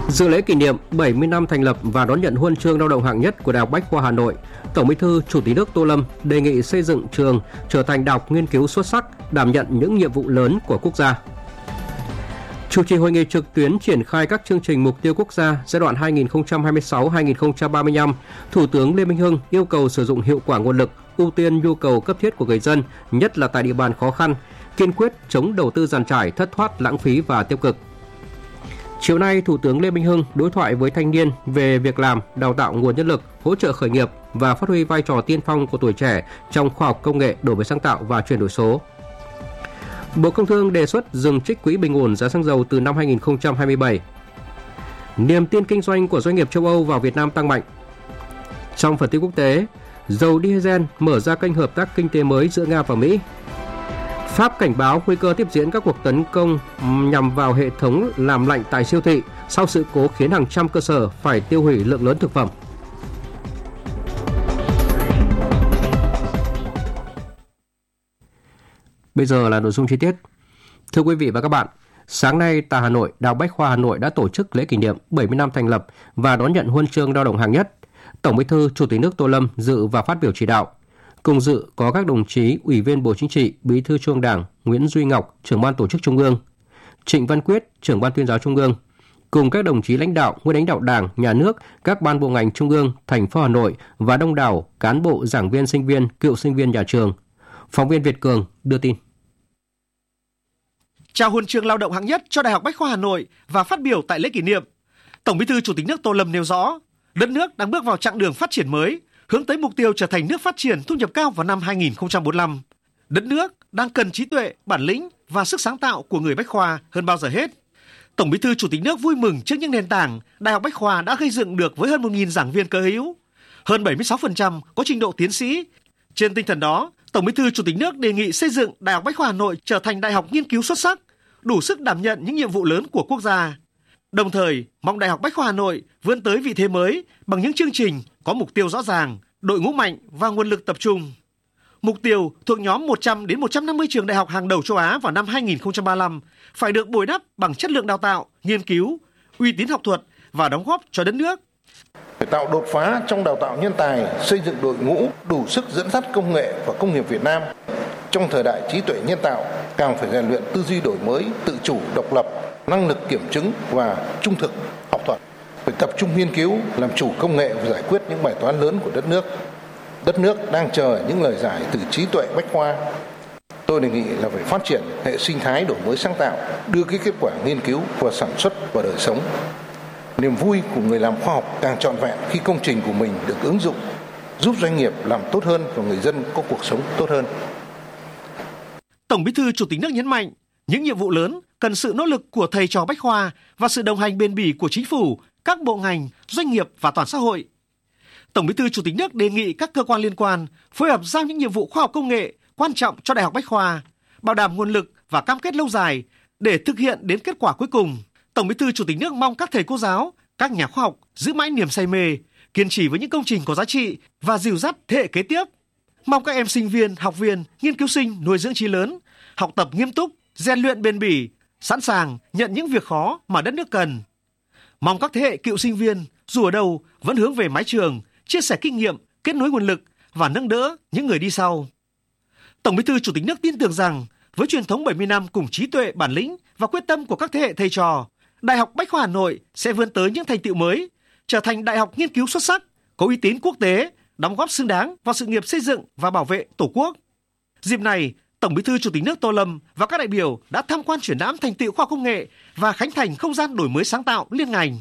Dự lễ kỷ niệm 70 năm thành lập và đón nhận huân chương lao động hạng nhất của Đại học Bách khoa Hà Nội, Tổng Bí thư Chủ tịch nước Tô Lâm đề nghị xây dựng trường trở thành đại học nghiên cứu xuất sắc, đảm nhận những nhiệm vụ lớn của quốc gia. Chủ trì hội nghị trực tuyến triển khai các chương trình mục tiêu quốc gia giai đoạn 2026-2035, Thủ tướng Lê Minh Hưng yêu cầu sử dụng hiệu quả nguồn lực, ưu tiên nhu cầu cấp thiết của người dân, nhất là tại địa bàn khó khăn, kiên quyết chống đầu tư giàn trải, thất thoát, lãng phí và tiêu cực. Chiều nay, Thủ tướng Lê Minh Hưng đối thoại với thanh niên về việc làm, đào tạo nguồn nhân lực, hỗ trợ khởi nghiệp và phát huy vai trò tiên phong của tuổi trẻ trong khoa học công nghệ, đổi mới sáng tạo và chuyển đổi số. Bộ Công Thương đề xuất dừng trích quỹ bình ổn giá xăng dầu từ năm 2027. Niềm tin kinh doanh của doanh nghiệp châu Âu vào Việt Nam tăng mạnh. Trong phần tin quốc tế, dầu diesel mở ra kênh hợp tác kinh tế mới giữa Nga và Mỹ. Pháp cảnh báo nguy cơ tiếp diễn các cuộc tấn công nhằm vào hệ thống làm lạnh tại siêu thị sau sự cố khiến hàng trăm cơ sở phải tiêu hủy lượng lớn thực phẩm. Bây giờ là nội dung chi tiết. Thưa quý vị và các bạn, sáng nay tại Hà Nội, Đại học Bách khoa Hà Nội đã tổ chức lễ kỷ niệm 70 năm thành lập và đón nhận huân chương lao động hạng nhất. Tổng Bí thư Chủ tịch nước Tô Lâm dự và phát biểu chỉ đạo. Cùng dự có các đồng chí Ủy viên Bộ Chính trị, Bí thư Trung ương Đảng Nguyễn Duy Ngọc, Trưởng ban Tổ chức Trung ương, Trịnh Văn Quyết, Trưởng ban Tuyên giáo Trung ương, cùng các đồng chí lãnh đạo, nguyên lãnh đạo Đảng, Nhà nước, các ban bộ ngành Trung ương, thành phố Hà Nội và đông đảo cán bộ, giảng viên, sinh viên, cựu sinh viên nhà trường. Phóng viên Việt Cường đưa tin. Trao huân chương lao động hạng nhất cho Đại học Bách khoa Hà Nội và phát biểu tại lễ kỷ niệm, Tổng Bí thư Chủ tịch nước Tô Lâm nêu rõ, đất nước đang bước vào chặng đường phát triển mới, hướng tới mục tiêu trở thành nước phát triển thu nhập cao vào năm 2045. Đất nước đang cần trí tuệ, bản lĩnh và sức sáng tạo của người Bách khoa hơn bao giờ hết. Tổng Bí thư Chủ tịch nước vui mừng trước những nền tảng Đại học Bách khoa đã gây dựng được với hơn 1.000 giảng viên cơ hữu, hơn 76% có trình độ tiến sĩ. Trên tinh thần đó, Tổng Bí thư Chủ tịch nước đề nghị xây dựng Đại học Bách khoa Hà Nội trở thành đại học nghiên cứu xuất sắc, đủ sức đảm nhận những nhiệm vụ lớn của quốc gia. Đồng thời, mong Đại học Bách khoa Hà Nội vươn tới vị thế mới bằng những chương trình có mục tiêu rõ ràng, đội ngũ mạnh và nguồn lực tập trung. Mục tiêu thuộc nhóm 100 đến 150 trường đại học hàng đầu châu Á vào năm 2035 phải được bồi đắp bằng chất lượng đào tạo, nghiên cứu, uy tín học thuật và đóng góp cho đất nước. Phải tạo đột phá trong đào tạo nhân tài, xây dựng đội ngũ đủ sức dẫn dắt công nghệ và công nghiệp Việt Nam. Trong thời đại trí tuệ nhân tạo, càng phải rèn luyện tư duy đổi mới, tự chủ, độc lập, năng lực kiểm chứng và trung thực học thuật. Phải tập trung nghiên cứu, làm chủ công nghệ và giải quyết những bài toán lớn của đất nước. Đất nước đang chờ những lời giải từ trí tuệ Bách khoa. Tôi đề nghị là phải phát triển hệ sinh thái đổi mới sáng tạo, đưa cái kết quả nghiên cứu và sản xuất vào đời sống. Niềm vui của người làm khoa học càng trọn vẹn khi công trình của mình được ứng dụng, giúp doanh nghiệp làm tốt hơn và người dân có cuộc sống tốt hơn. Tổng Bí thư Chủ tịch nước nhấn mạnh, những nhiệm vụ lớn cần sự nỗ lực của thầy trò Bách khoa và sự đồng hành bền bỉ của chính phủ, các bộ ngành, doanh nghiệp và toàn xã hội. Tổng Bí thư Chủ tịch nước đề nghị các cơ quan liên quan phối hợp giao những nhiệm vụ khoa học công nghệ quan trọng cho Đại học Bách khoa, bảo đảm nguồn lực và cam kết lâu dài để thực hiện đến kết quả cuối cùng. Tổng Bí thư Chủ tịch nước mong các thầy cô giáo, các nhà khoa học giữ mãi niềm say mê, kiên trì với những công trình có giá trị và dìu dắt thế hệ kế tiếp. Mong các em sinh viên, học viên, nghiên cứu sinh nuôi dưỡng chí lớn, học tập nghiêm túc, rèn luyện bền bỉ, sẵn sàng nhận những việc khó mà đất nước cần. Mong các thế hệ cựu sinh viên dù ở đâu vẫn hướng về mái trường, chia sẻ kinh nghiệm, kết nối nguồn lực và nâng đỡ những người đi sau. Tổng Bí thư Chủ tịch nước tin tưởng rằng với truyền thống 70 năm cùng trí tuệ, bản lĩnh và quyết tâm của các thế hệ thầy trò, Đại học Bách khoa Hà Nội sẽ vươn tới những thành tựu mới, trở thành đại học nghiên cứu xuất sắc, có uy tín quốc tế, đóng góp xứng đáng vào sự nghiệp xây dựng và bảo vệ Tổ quốc. Dịp này, Tổng Bí thư Chủ tịch nước Tô Lâm và các đại biểu đã tham quan triển lãm thành tựu khoa học công nghệ và khánh thành không gian đổi mới sáng tạo liên ngành.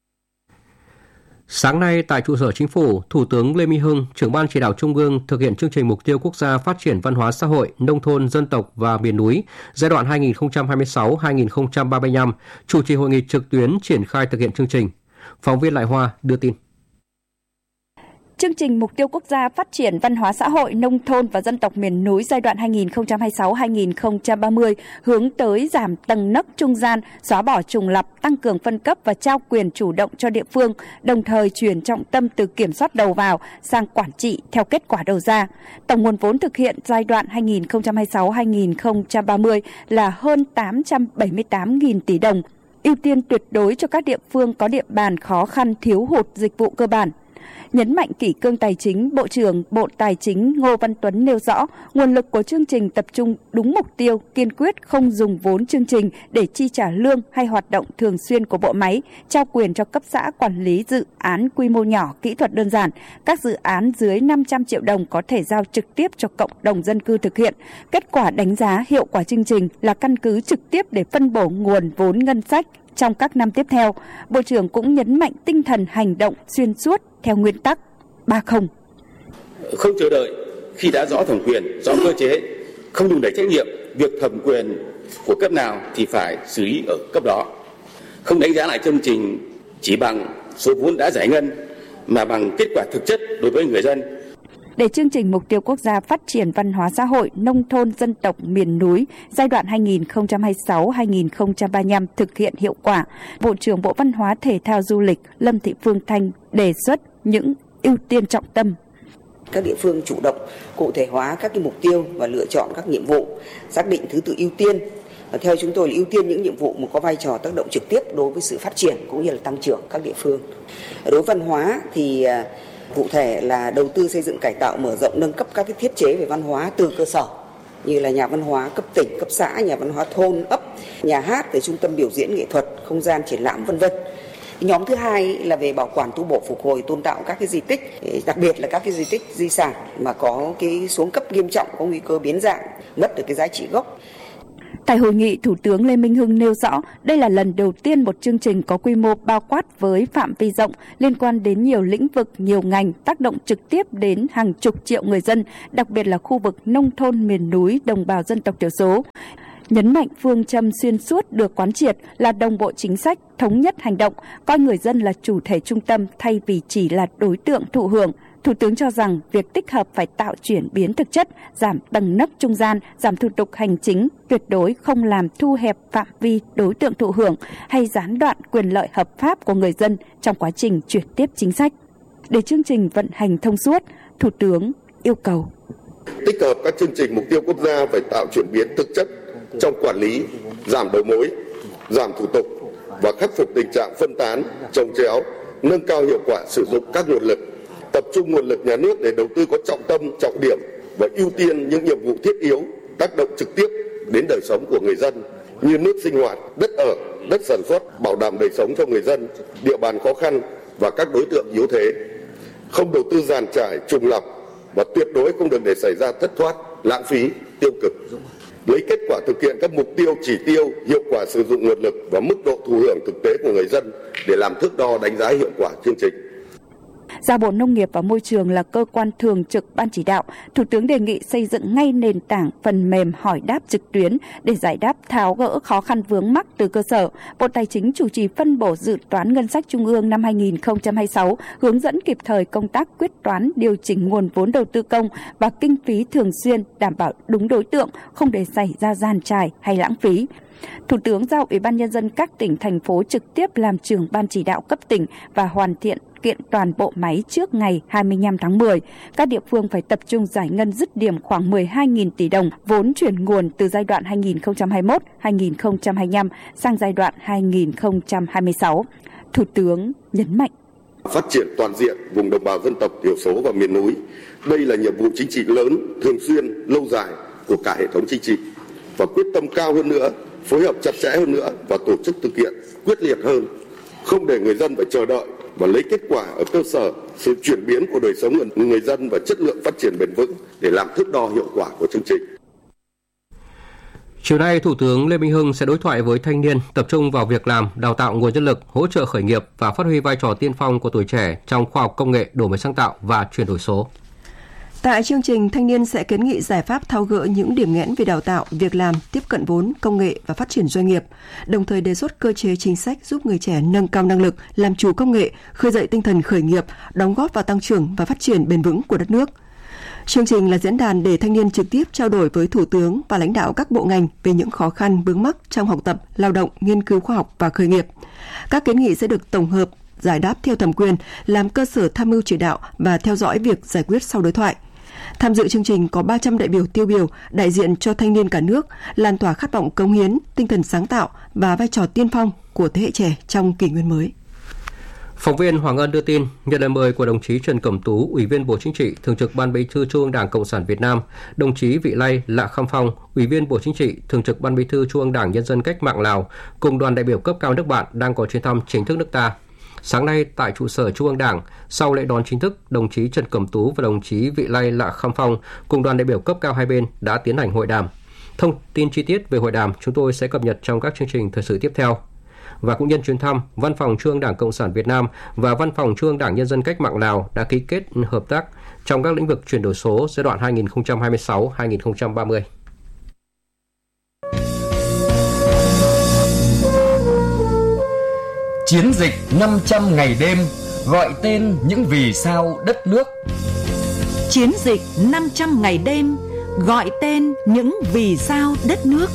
Sáng nay tại trụ sở Chính phủ, Thủ tướng Lê Minh Hưng, Trưởng ban Chỉ đạo Trung ương thực hiện chương trình mục tiêu quốc gia phát triển văn hóa xã hội, nông thôn, dân tộc và miền núi giai đoạn 2026-2035, chủ trì hội nghị trực tuyến triển khai thực hiện chương trình. Phóng viên Lại Hoa đưa tin. Chương trình Mục tiêu Quốc gia Phát triển Văn hóa xã hội, nông thôn và dân tộc miền núi giai đoạn 2026-2030 hướng tới giảm tầng nấc trung gian, xóa bỏ trùng lặp, tăng cường phân cấp và trao quyền chủ động cho địa phương, đồng thời chuyển trọng tâm từ kiểm soát đầu vào sang quản trị theo kết quả đầu ra. Tổng nguồn vốn thực hiện giai đoạn 2026-2030 là hơn 878.000 tỷ đồng. ưu tiên tuyệt đối cho các địa phương có địa bàn khó khăn thiếu hụt dịch vụ cơ bản. Nhấn mạnh kỷ cương tài chính, Bộ trưởng Bộ Tài chính Ngô Văn Tuấn nêu rõ, nguồn lực của chương trình tập trung đúng mục tiêu, kiên quyết không dùng vốn chương trình để chi trả lương hay hoạt động thường xuyên của bộ máy, trao quyền cho cấp xã quản lý dự án quy mô nhỏ, kỹ thuật đơn giản. Các dự án dưới 500 triệu đồng có thể giao trực tiếp cho cộng đồng dân cư thực hiện. Kết quả đánh giá hiệu quả chương trình là căn cứ trực tiếp để phân bổ nguồn vốn ngân sách trong các năm tiếp theo. Bộ trưởng cũng nhấn mạnh tinh thần hành động xuyên suốt theo nguyên tắc 3-0. Không chờ đợi khi đã rõ thẩm quyền, rõ cơ chế, không đùn đẩy trách nhiệm, việc thẩm quyền của cấp nào thì phải xử lý ở cấp đó. Không đánh giá lại chương trình chỉ bằng số vốn đã giải ngân mà bằng kết quả thực chất đối với người dân. Để chương trình mục tiêu quốc gia phát triển văn hóa xã hội nông thôn dân tộc miền núi giai đoạn 2026-2035 thực hiện hiệu quả, Bộ trưởng Bộ Văn hóa Thể thao Du lịch Lâm Thị Phương Thanh đề xuất những ưu tiên trọng tâm. Các địa phương chủ động cụ thể hóa các cái mục tiêu và lựa chọn các nhiệm vụ, xác định thứ tự ưu tiên. Và theo chúng tôi là ưu tiên những nhiệm vụ mà có vai trò tác động trực tiếp đối với sự phát triển cũng như là tăng trưởng các địa phương. Đối với văn hóa thì cụ thể là đầu tư xây dựng cải tạo mở rộng nâng cấp các cái thiết chế về văn hóa từ cơ sở như là nhà văn hóa cấp tỉnh, cấp xã, nhà văn hóa thôn, ấp, nhà hát, để trung tâm biểu diễn nghệ thuật, không gian triển lãm v.v. Nhóm thứ hai là về bảo quản tu bổ phục hồi tôn tạo các cái di tích, đặc biệt là các cái di tích di sản mà có cái xuống cấp nghiêm trọng, có nguy cơ biến dạng, mất được cái giá trị gốc. Tại hội nghị, Thủ tướng Lê Minh Hưng nêu rõ đây là lần đầu tiên một chương trình có quy mô bao quát với phạm vi rộng liên quan đến nhiều lĩnh vực, nhiều ngành, tác động trực tiếp đến hàng chục triệu người dân, đặc biệt là khu vực nông thôn, miền núi, đồng bào dân tộc thiểu số. Nhấn mạnh phương châm xuyên suốt được quán triệt là đồng bộ chính sách, thống nhất hành động, coi người dân là chủ thể trung tâm thay vì chỉ là đối tượng thụ hưởng. Thủ tướng cho rằng việc tích hợp phải tạo chuyển biến thực chất, giảm tầng nấc trung gian, giảm thủ tục hành chính, tuyệt đối không làm thu hẹp phạm vi đối tượng thụ hưởng hay gián đoạn quyền lợi hợp pháp của người dân trong quá trình chuyển tiếp chính sách. Để chương trình vận hành thông suốt, Thủ tướng yêu cầu tích hợp các chương trình mục tiêu quốc gia phải tạo chuyển biến thực chất trong quản lý, giảm đầu mối, giảm thủ tục và khắc phục tình trạng phân tán, chồng chéo, nâng cao hiệu quả sử dụng các nguồn lực, tập trung nguồn lực nhà nước để đầu tư có trọng tâm, trọng điểm và ưu tiên những nhiệm vụ thiết yếu tác động trực tiếp đến đời sống của người dân như nước sinh hoạt, đất ở, đất sản xuất, bảo đảm đời sống cho người dân, địa bàn khó khăn và các đối tượng yếu thế. Không đầu tư dàn trải, trùng lặp và tuyệt đối không được để xảy ra thất thoát, lãng phí, tiêu cực. Lấy kết quả thực hiện các mục tiêu, chỉ tiêu, hiệu quả sử dụng nguồn lực và mức độ thụ hưởng thực tế của người dân để làm thước đo đánh giá hiệu quả chương trình. Giao Bộ Nông nghiệp và Môi trường là cơ quan thường trực Ban chỉ đạo, Thủ tướng đề nghị xây dựng ngay nền tảng phần mềm hỏi đáp trực tuyến để giải đáp tháo gỡ khó khăn vướng mắc từ cơ sở. Bộ Tài chính chủ trì phân bổ dự toán ngân sách trung ương năm 2026, hướng dẫn kịp thời công tác quyết toán, điều chỉnh nguồn vốn đầu tư công và kinh phí thường xuyên, đảm bảo đúng đối tượng, không để xảy ra giàn trải hay lãng phí. Thủ tướng giao Ủy ban Nhân dân các tỉnh, thành phố trực tiếp làm trưởng Ban chỉ đạo cấp tỉnh và hoàn thiện kiện toàn bộ máy trước ngày 25 tháng 10. Các địa phương phải tập trung giải ngân dứt điểm khoảng 12.000 tỷ đồng vốn chuyển nguồn từ giai đoạn 2021-2025 sang giai đoạn 2026. Thủ tướng nhấn mạnh phát triển toàn diện vùng đồng bào dân tộc thiểu số và miền núi. Đây là nhiệm vụ chính trị lớn, thường xuyên, lâu dài của cả hệ thống chính trị và quyết tâm cao hơn nữa, phối hợp chặt chẽ hơn nữa và tổ chức thực hiện quyết liệt hơn, không để người dân phải chờ đợi và lấy kết quả ở cơ sở, sự chuyển biến của đời sống người dân và chất lượng phát triển bền vững để làm thước đo hiệu quả của chương trình. Chiều nay, Thủ tướng Lê Minh Hưng sẽ đối thoại với thanh niên, tập trung vào việc làm, đào tạo nguồn nhân lực, hỗ trợ khởi nghiệp và phát huy vai trò tiên phong của tuổi trẻ trong khoa học công nghệ, đổi mới sáng tạo và chuyển đổi số. Tại chương trình, thanh niên sẽ kiến nghị giải pháp tháo gỡ những điểm nghẽn về đào tạo, việc làm, tiếp cận vốn, công nghệ và phát triển doanh nghiệp, đồng thời đề xuất cơ chế chính sách giúp người trẻ nâng cao năng lực, làm chủ công nghệ, khơi dậy tinh thần khởi nghiệp, đóng góp vào tăng trưởng và phát triển bền vững của đất nước. Chương trình là diễn đàn để thanh niên trực tiếp trao đổi với Thủ tướng và lãnh đạo các bộ ngành về những khó khăn vướng mắc trong học tập, lao động, nghiên cứu khoa học và khởi nghiệp. Các kiến nghị sẽ được tổng hợp, giải đáp theo thẩm quyền, làm cơ sở tham mưu chỉ đạo và theo dõi việc giải quyết sau đối thoại. Tham dự chương trình có 300 đại biểu tiêu biểu đại diện cho thanh niên cả nước, lan tỏa khát vọng cống hiến, tinh thần sáng tạo và vai trò tiên phong của thế hệ trẻ trong kỷ nguyên mới. Phóng viên Hoàng Ân đưa tin, nhận lời mời của đồng chí Trần Cẩm Tú, Ủy viên Bộ Chính trị, Thường trực Ban Bí thư Trung ương Đảng Cộng sản Việt Nam, đồng chí Vị Lay Lạ Kham Phong, Ủy viên Bộ Chính trị, Thường trực Ban Bí thư Trung ương Đảng Nhân dân Cách mạng Lào, cùng đoàn đại biểu cấp cao nước bạn đang có chuyến thăm chính thức nước ta. Sáng nay tại trụ sở Trung ương Đảng, sau lễ đón chính thức, đồng chí Trần Cẩm Tú và đồng chí Vị Lay Lạ Kham Phong cùng đoàn đại biểu cấp cao hai bên đã tiến hành hội đàm. Thông tin chi tiết về hội đàm chúng tôi sẽ cập nhật trong các chương trình thời sự tiếp theo. Và cũng nhân chuyến thăm, Văn phòng Trung ương Đảng Cộng sản Việt Nam và Văn phòng Trung ương Đảng Nhân dân Cách mạng Lào đã ký kết hợp tác trong các lĩnh vực chuyển đổi số giai đoạn 2026-2030. Chiến dịch 500 ngày đêm gọi tên những vì sao đất nước. Chiến dịch 500 ngày đêm gọi tên những vì sao đất nước.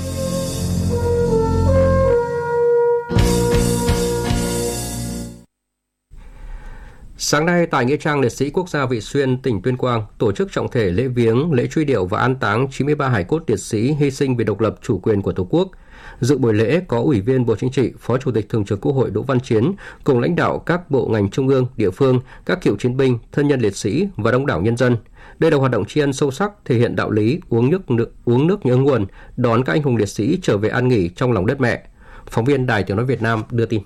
Sáng nay tại Nghĩa trang Liệt sĩ Quốc gia Vị Xuyên, tỉnh Tuyên Quang tổ chức trọng thể lễ viếng, lễ truy điệu và an táng 93 hải cốt liệt sĩ hy sinh vì độc lập chủ quyền của Tổ quốc. Dự buổi lễ có Ủy viên Bộ Chính trị, Phó Chủ tịch Thường trực Quốc hội Đỗ Văn Chiến cùng lãnh đạo các bộ ngành trung ương, địa phương, các cựu chiến binh, thân nhân liệt sĩ và đông đảo nhân dân. Đây là hoạt động tri ân sâu sắc, thể hiện đạo lý uống nước nhớ nguồn, đón các anh hùng liệt sĩ trở về an nghỉ trong lòng đất mẹ. Phóng viên Đài Tiếng nói Việt Nam đưa tin.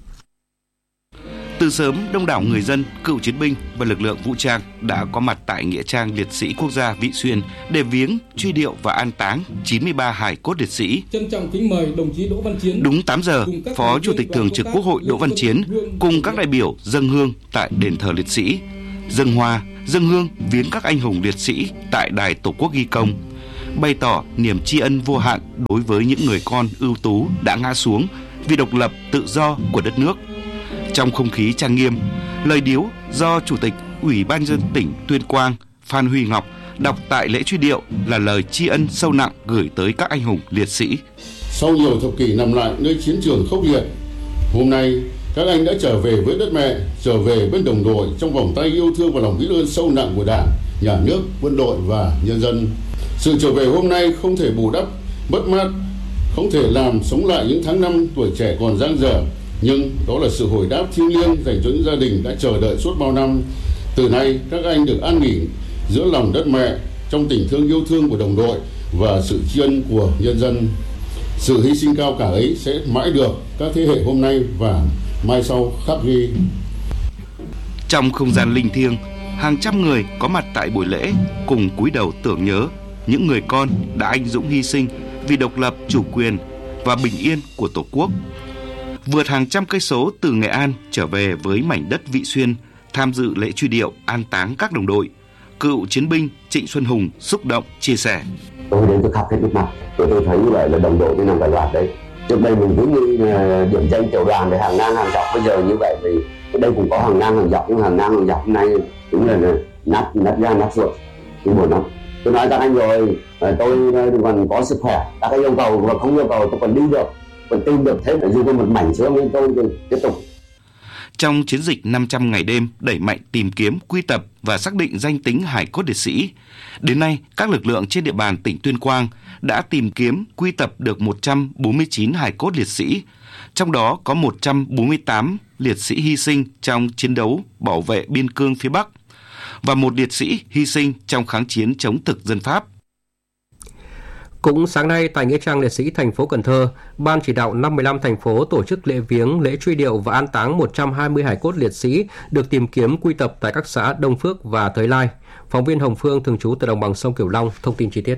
Từ sớm, đông đảo người dân, cựu chiến binh và lực lượng vũ trang đã có mặt tại Nghĩa trang Liệt sĩ Quốc gia Vị Xuyên để viếng, truy điệu và an táng 93 hải cốt liệt sĩ. Trân trọng kính mời đồng chí Đỗ Văn Chiến. Đúng 8 giờ, Phó Chủ tịch Thường trực Quốc hội Đỗ Văn Chiến cùng các đại biểu dâng hương tại đền thờ liệt sĩ, dâng hoa, dâng hương viếng các anh hùng liệt sĩ tại Đài Tổ quốc ghi công, bày tỏ niềm tri ân vô hạn đối với những người con ưu tú đã ngã xuống vì độc lập tự do của đất nước. Trong không khí trang nghiêm, lời điếu do Chủ tịch Ủy ban nhân dân tỉnh Tuyên Quang Phan Huy Ngọc đọc tại lễ truy điệu là lời tri ân sâu nặng gửi tới các anh hùng liệt sĩ. Sau nhiều thập kỷ nằm lại nơi chiến trường khốc liệt, hôm nay các anh đã trở về với đất mẹ, trở về bên đồng đội trong vòng tay yêu thương và lòng biết ơn sâu nặng của Đảng, Nhà nước, quân đội và nhân dân. Sự trở về hôm nay không thể bù đắp mất mát, không thể làm sống lại những tháng năm tuổi trẻ còn dang dở, nhưng đó là sự hồi đáp thiêng liêng dành cho những gia đình đã chờ đợi suốt bao năm. Từ nay các anh được an nghỉ giữa lòng đất mẹ trong tình thương yêu thương của đồng đội và sự tri ân của nhân dân. Sự hy sinh cao cả ấy sẽ mãi được các thế hệ hôm nay và mai sau khắc ghi. Trong không gian linh thiêng, hàng trăm người có mặt tại buổi lễ cùng cúi đầu tưởng nhớ những người con đã anh dũng hy sinh vì độc lập, chủ quyền và bình yên của Tổ quốc. Vượt hàng trăm cây số từ Nghệ An trở về với mảnh đất Vị Xuyên tham dự lễ truy điệu an táng các đồng đội, cựu chiến binh Trịnh Xuân Hùng xúc động chia sẻ. Tôi đến tôi khắp hết nước mặt, tôi thấy như vậy là đồng đội cái nằm vài loạt đấy. Trước đây mình cứ như điểm danh tiểu đoàn để hàng ngang hàng dọc, bây giờ như vậy thì ở đây cũng có hàng ngang hàng dọc, nhưng hàng ngang hàng dọc hôm nay đúng là nát gan nát ruột, thì buồn lắm. Tôi nói các anh rồi, tôi còn có sức khỏe, các cái yêu cầu và không yêu cầu tôi còn đi được, còn tin được, thế là dù có một mảnh xương nên tôi tiếp tục. Trong chiến dịch 500 ngày đêm đẩy mạnh tìm kiếm, quy tập và xác định danh tính hải cốt liệt sĩ, đến nay các lực lượng trên địa bàn tỉnh Tuyên Quang đã tìm kiếm, quy tập được 149 hải cốt liệt sĩ, trong đó có 148 liệt sĩ hy sinh trong chiến đấu bảo vệ biên cương phía Bắc và một liệt sĩ hy sinh trong kháng chiến chống thực dân Pháp. Cũng sáng nay tại Nghĩa trang Liệt sĩ thành phố Cần Thơ, Ban chỉ đạo 515 thành phố tổ chức lễ viếng, lễ truy điệu và an táng 120 hải cốt liệt sĩ được tìm kiếm quy tập tại các xã Đông Phước và Thới Lai. Phóng viên Hồng Phương thường trú tại đồng bằng sông Cửu Long thông tin chi tiết.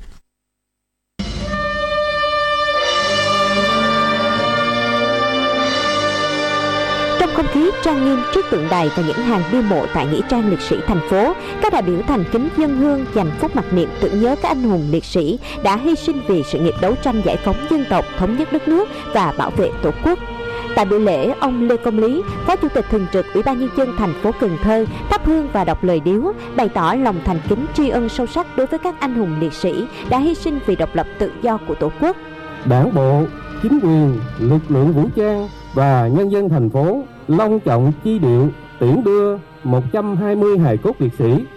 Trong không khí trang nghiêm trước tượng đài và những hàng bia mộ tại Nghĩa trang Liệt sĩ thành phố, các đại biểu thành kính dâng hương dành phút mặc niệm tưởng nhớ các anh hùng liệt sĩ đã hy sinh vì sự nghiệp đấu tranh giải phóng dân tộc, thống nhất đất nước và bảo vệ Tổ quốc. Tại buổi lễ, ông Lê Công Lý, Phó Chủ tịch Thường trực Ủy ban Nhân dân thành phố Cần Thơ, thắp hương và đọc lời điếu, bày tỏ lòng thành kính tri ân sâu sắc đối với các anh hùng liệt sĩ đã hy sinh vì độc lập tự do của Tổ quốc. Đảng bộ, chính quyền, lực lượng vũ trang và nhân dân thành phố long trọng chi điệu tiễn đưa 120 hài cốt liệt sĩ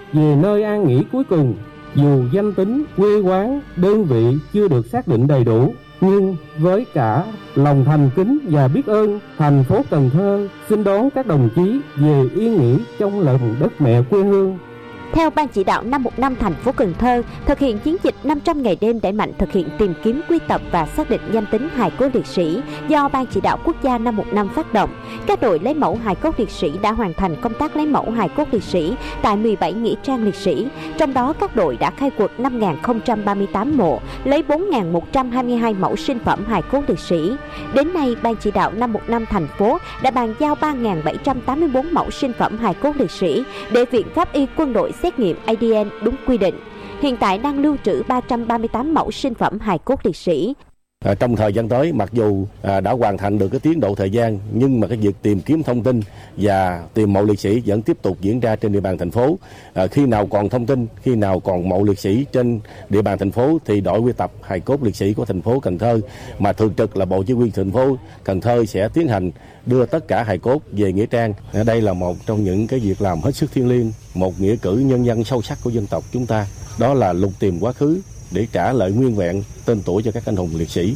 về nơi an nghỉ cuối cùng. Dù danh tính, quê quán, đơn vị chưa được xác định đầy đủ, nhưng với cả lòng thành kính và biết ơn, thành phố Cần Thơ xin đón các đồng chí về yên nghỉ trong lòng đất mẹ quê hương. Theo Ban chỉ đạo 515 thành phố Cần Thơ, thực hiện chiến dịch 500 ngày đêm đẩy mạnh thực hiện tìm kiếm, quy tập và xác định danh tính hài cốt liệt sĩ do Ban chỉ đạo quốc gia 515 phát động, các đội lấy mẫu hài cốt liệt sĩ đã hoàn thành công tác lấy mẫu hài cốt liệt sĩ tại 17 nghĩa trang liệt sĩ. Trong đó, các đội đã khai quật 5.038 mộ, lấy 4.122 mẫu sinh phẩm hài cốt liệt sĩ. Đến nay, Ban chỉ đạo 515 thành phố đã bàn giao 3.784 mẫu sinh phẩm hài cốt liệt sĩ để Viện Pháp y Quân đội xét nghiệm ADN đúng quy định. Hiện tại đang lưu trữ 338 mẫu sinh phẩm hài cốt liệt sĩ. Trong thời gian tới, mặc dù đã hoàn thành được cái tiến độ thời gian, nhưng mà cái việc tìm kiếm thông tin và tìm mộ liệt sĩ vẫn tiếp tục diễn ra trên địa bàn thành phố. Khi nào còn thông tin, khi nào còn mộ liệt sĩ trên địa bàn thành phố thì đội quy tập hài cốt liệt sĩ của thành phố Cần Thơ, mà thường trực là Bộ Chỉ huy thành phố Cần Thơ sẽ tiến hành đưa tất cả hài cốt về nghĩa trang. Đây là một trong những cái việc làm hết sức thiêng liêng, một nghĩa cử nhân văn sâu sắc của dân tộc chúng ta, đó là lục tìm quá khứ để trả lại nguyên vẹn tên tuổi cho các anh hùng liệt sĩ.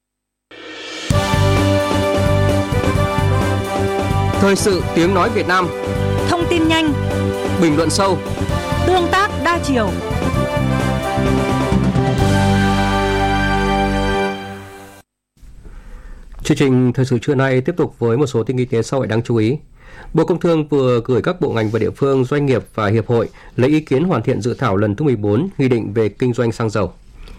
Thời sự tiếng nói Việt Nam. Thông tin nhanh, bình luận sâu, tương tác đa chiều. Chương trình thời sự trưa nay tiếp tục với một số tin kinh tế xã hội đáng chú ý. Bộ Công Thương vừa gửi các bộ ngành và địa phương, doanh nghiệp và hiệp hội lấy ý kiến hoàn thiện dự thảo lần thứ 14 Nghị định về kinh doanh xăng dầu.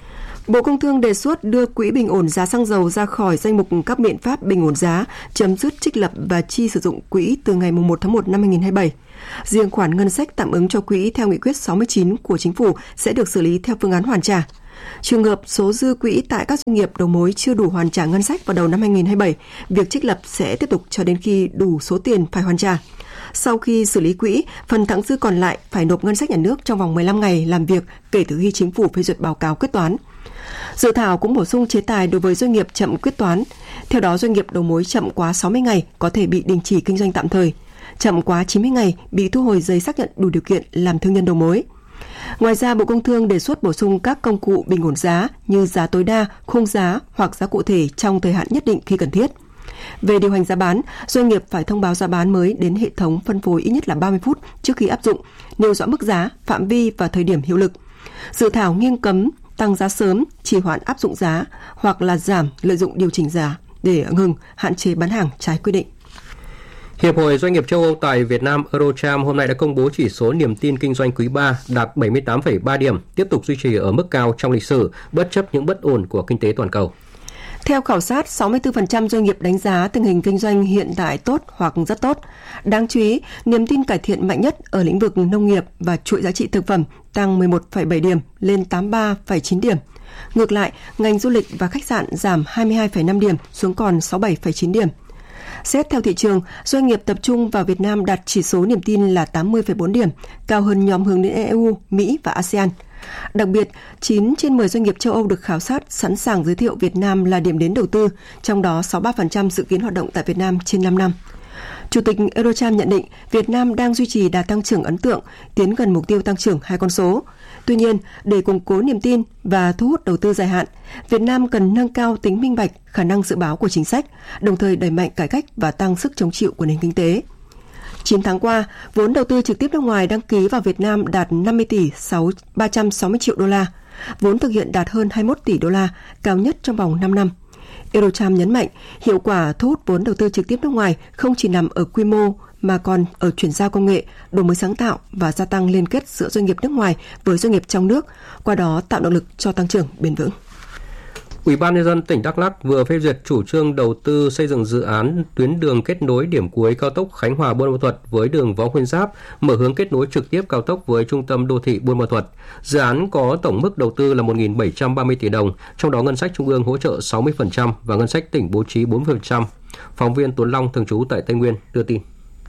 Bộ Công Thương đề xuất đưa Quỹ bình ổn giá xăng dầu ra khỏi danh mục các biện pháp bình ổn giá, chấm dứt trích lập và chi sử dụng quỹ từ ngày 1 tháng 1 năm 2027. Riêng khoản ngân sách tạm ứng cho quỹ theo nghị quyết 69 của Chính phủ sẽ được xử lý theo phương án hoàn trả. Trường hợp số dư quỹ tại các doanh nghiệp đầu mối chưa đủ hoàn trả ngân sách vào đầu năm 2027, việc trích lập sẽ tiếp tục cho đến khi đủ số tiền phải hoàn trả. Sau khi xử lý quỹ, phần thặng dư còn lại phải nộp ngân sách nhà nước trong vòng 15 ngày làm việc kể từ khi Chính phủ phê duyệt báo cáo quyết toán. Dự thảo cũng bổ sung chế tài đối với doanh nghiệp chậm quyết toán. Theo đó, doanh nghiệp đầu mối chậm quá 60 ngày có thể bị đình chỉ kinh doanh tạm thời, chậm quá 90 ngày bị thu hồi giấy xác nhận đủ điều kiện làm thương nhân đầu mối. Ngoài ra, Bộ Công Thương đề xuất bổ sung các công cụ bình ổn giá như giá tối đa, khung giá hoặc giá cụ thể trong thời hạn nhất định khi cần thiết. Về điều hành giá bán, doanh nghiệp phải thông báo giá bán mới đến hệ thống phân phối ít nhất là 30 phút trước khi áp dụng, nêu rõ mức giá, phạm vi và thời điểm hiệu lực. Dự thảo nghiêm cấm tăng giá sớm, trì hoãn áp dụng giá hoặc là giảm, lợi dụng điều chỉnh giá để ngừng, hạn chế bán hàng trái quy định. Hiệp hội Doanh nghiệp châu Âu tại Việt Nam Eurocharm hôm nay đã công bố chỉ số niềm tin kinh doanh quý 3 đạt 78,3 điểm, tiếp tục duy trì ở mức cao trong lịch sử, bất chấp những bất ổn của kinh tế toàn cầu. Theo khảo sát, 64% doanh nghiệp đánh giá tình hình kinh doanh hiện tại tốt hoặc rất tốt. Đáng chú ý, niềm tin cải thiện mạnh nhất ở lĩnh vực nông nghiệp và chuỗi giá trị thực phẩm tăng 11,7 điểm lên 83,9 điểm. Ngược lại, ngành du lịch và khách sạn giảm 22,5 điểm xuống còn 67,9 điểm. Xét theo thị trường, doanh nghiệp tập trung vào Việt Nam đạt chỉ số niềm tin là 80,4 điểm, cao hơn nhóm hướng đến EU, Mỹ và ASEAN. Đặc biệt, 9 trên 10 doanh nghiệp châu Âu được khảo sát sẵn sàng giới thiệu Việt Nam là điểm đến đầu tư, trong đó 63% dự kiến hoạt động tại Việt Nam trên 5 năm. Chủ tịch Eurocharm nhận định Việt Nam đang duy trì đà tăng trưởng ấn tượng, tiến gần mục tiêu tăng trưởng 2 con số. Tuy nhiên, để củng cố niềm tin và thu hút đầu tư dài hạn, Việt Nam cần nâng cao tính minh bạch, khả năng dự báo của chính sách, đồng thời đẩy mạnh cải cách và tăng sức chống chịu của nền kinh tế. 9 tháng qua, vốn đầu tư trực tiếp nước ngoài đăng ký vào Việt Nam đạt 50 tỷ 360 triệu đô la, vốn thực hiện đạt hơn 21 tỷ đô la, cao nhất trong vòng 5 năm. Eurocharm nhấn mạnh, hiệu quả thu hút vốn đầu tư trực tiếp nước ngoài không chỉ nằm ở quy mô mà còn ở chuyển giao công nghệ, đổi mới sáng tạo và gia tăng liên kết giữa doanh nghiệp nước ngoài với doanh nghiệp trong nước, qua đó tạo động lực cho tăng trưởng bền vững. Ủy ban Nhân dân tỉnh Đắk Lắk vừa phê duyệt chủ trương đầu tư xây dựng dự án tuyến đường kết nối điểm cuối cao tốc Khánh Hòa - Buôn Ma Thuột với đường Võ Nguyên Giáp, mở hướng kết nối trực tiếp cao tốc với trung tâm đô thị Buôn Ma Thuột. Dự án có tổng mức đầu tư là 1.730 tỷ đồng, trong đó ngân sách trung ương hỗ trợ 60% và ngân sách tỉnh bố trí 40%. Phóng viên Tuấn Long thường trú tại Tây Nguyên đưa tin.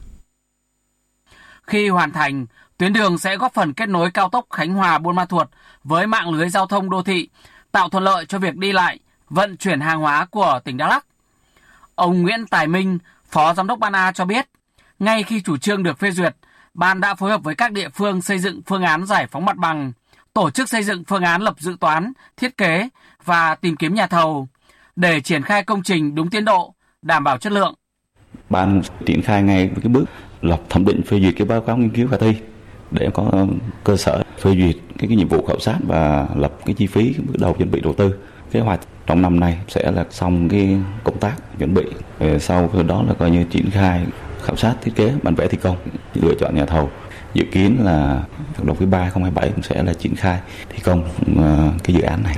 Khi hoàn thành, tuyến đường sẽ góp phần kết nối cao tốc Khánh Hòa - Buôn Ma Thuột với mạng lưới giao thông đô thị, tạo thuận lợi cho việc đi lại, vận chuyển hàng hóa của tỉnh Đắk Lắk. Ông Nguyễn Tài Minh, Phó Giám đốc Ban A cho biết, ngay khi chủ trương được phê duyệt, Ban đã phối hợp với các địa phương xây dựng phương án giải phóng mặt bằng, tổ chức xây dựng phương án lập dự toán, thiết kế và tìm kiếm nhà thầu để triển khai công trình đúng tiến độ, đảm bảo chất lượng. Ban triển khai ngay với cái bước lập thẩm định phê duyệt cái báo cáo nghiên cứu khả thi để có cơ sở phê duyệt cái nhiệm vụ khảo sát và lập cái chi phí bước đầu chuẩn bị đầu tư. Kế hoạch trong năm nay sẽ là xong cái công tác chuẩn bị, sau đó là coi như triển khai khảo sát thiết kế bản vẽ thi công, lựa chọn nhà thầu. Dự kiến là đầu quý 3 2027 cũng sẽ là triển khai thi công cái dự án này.